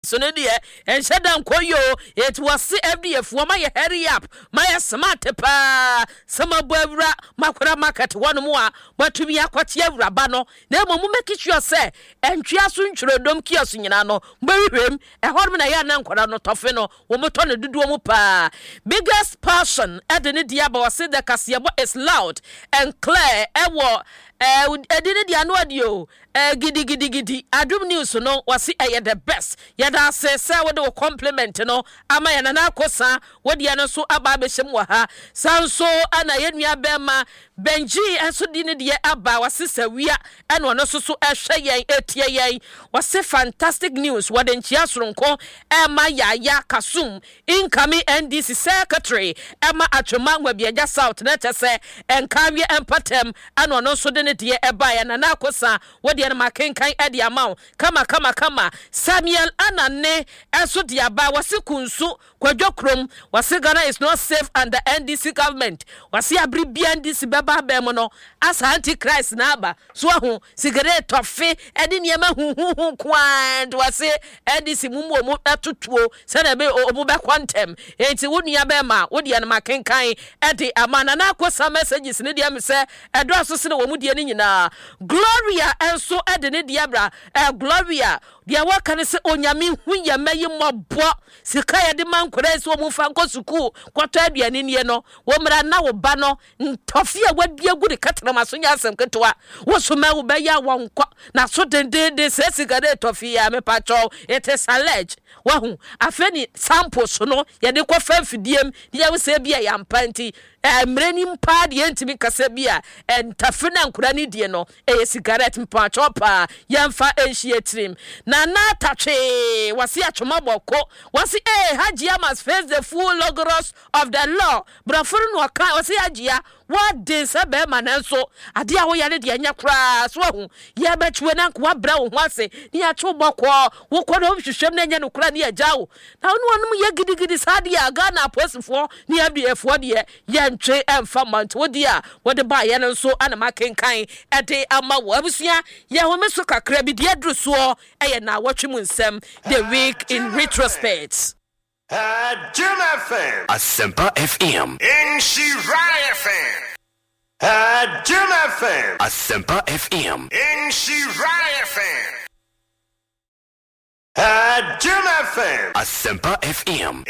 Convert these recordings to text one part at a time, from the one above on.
so ne de en shedan koyo it was FDF wo ma ye hurry up ma ye smart pa sama boawura makora market wonu mu a matumi akwate awuraba no na mo make sure say entwia so ntwrodom kiaso nyina no mbehwem ehorm na ya na nkora no tofe no wo moto ne dudu mu pa biggest person edene dia ba wase the kasebo is loud and clear ewo edene dia no adio gidi adum news no wase the best yada say we do compliment no ama ya na akosa wodi ya no so aba behim wa ha sanso ana yenua bema benji enso di ne de aba wase sawia ene ono so ehwe yen etie yen wase fantastic news wode nchia soronko ema yaya kasum incoming NDC secretary ema atwoma ngwabiaja south na chese enkawie empatem ene ono so de ne de eba ya na akosa wodi ya na makenkan edi amount kama Samuel Anane enso de aba wase kunsu kwadwokrom wase Ghana is not safe under NDC government wase abri NDC beba bem no as antichrist na aba so ho cigarette tofe edi niema hu kwand wase NDC mumu mu atotuo se na be obu be kwantem enti wonua be ma wodi na makenkan edi amana na akosa messages ne dia me se edo asose na wo mu die ni nyina Gloria enso edi ne dia bra Gloria dia waka ne se onyame hu ya mayi mobo sika ye de mankora se wo mu fa nko suku kwato aduane nie no wo mra na wo ba no ntofe a wadua gu de katara maso nya asem ketwa wo so ma wo ba ya wonko na so de se sika de tofe ya me pacho it is alleged wa hu afeni sample so no ye de kwa fidiem dia wo se bia ya mpanti mreni mpa de ntimi kasa bia ntafena nkura ni die no cigarette mpacho pa yamfa enhie na tatwe wasi atwoma boko wasi Hajia must face the full logos of the law brafuru no aka wasi Hajia what dey say be manenso ade a wo yare de anya kra so hu ye betwe na kwa bra wo ase ni atwo boko wo kodo hwehwem na anya no kra ni ajawo na wonu onum ye gidigidi sade a Ghana posifo ni abefo de ye ntwe emfa mant wodi a wode ba ye nso ana makenkan ede ama wo abusua ye ho meso kakra bi de adru so na watching nsem the week in retrospect. Jim FM. Asempa FM. Shirai FM. Jim FM. Asempa FM. Shirai FM. Jim FM. Asempa FM.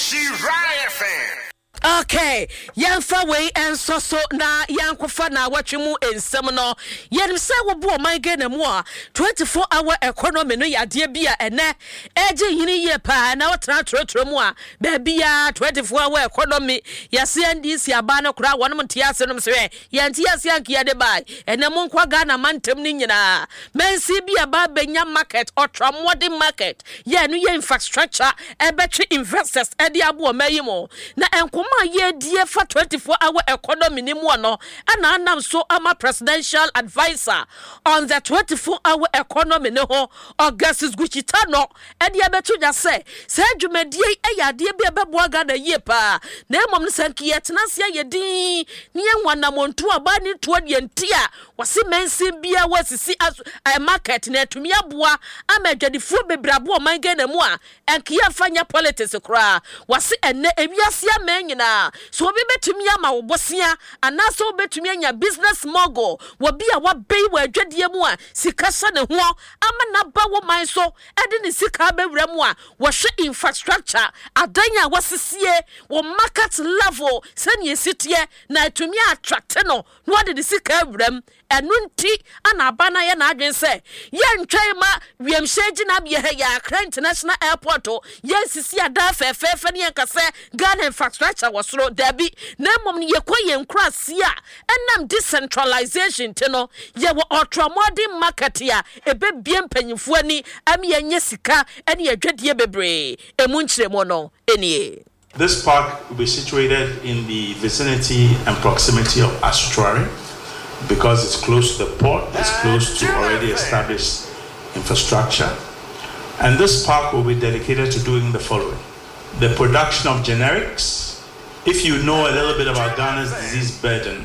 Shirai FM. Okay, yamfa we enso na yankofa na watwemu ensem no yen se wo bo man Ghana mu a 24-hour economy no yade bia ene eje hini ye pa na wotra trotro mu a ba bia 24-hour economy yase NDC aba no kra wonom ntiase no mse yantiase ankia de bai ene mo nkwa Ghana mantem ni nyina mensi bia ba benya market ultra modern market ye no ye infrastructure ebetwe investors ede abo mayimo na enko ma ye die for 24-hour economy ni mu no ana anam so ama presidential advisor on the 24-hour economy ne ho Augustus Guchita no e dia betu ja se dwumadie eyade bia bebo Ghana ye pa na emom ne sanki ye tenase ye din ne enwana montu aba ni to de ntia wase mensi bia wasisi market na atumi aboa amadwadifo bebrabo man Ghana mu a enkia fanya politics kra wase enne ewiase amanyina so obi betumi ama wo bosia anaso obetumi anya business mogul wo bia wa bei wa adwadie mu a sika sa ne ho ama na ba wo man so ede ne sika bewura mu a wo hwe infrastructure adanya wasisie wo market level sani esitie na atumi attract no ade de sika awuram enunti ana abana ye na adwen se ye ntwai ma wiemhyeji na bia he ya Accra International Airport ye sisi ada fefefe ne nkase Ghana infrastructure wasoro dabi na mom ne ye kwaye nkrase a enam decentralization te no ye wo ultra modern market ya ebe bie mpanyimfo ani am ye nya sika ene ye dwadie bebre emu nkyeremo no enie. This park will be situated in the vicinity and proximity of Astruari because it's close to the port, it's close to already established infrastructure. And this park will be dedicated to doing the following: the production of generics. If you know a little bit about Ghana's disease burden,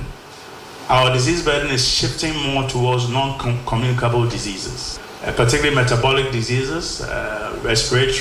our disease burden is shifting more towards non-communicable diseases, particularly metabolic diseases, respiratory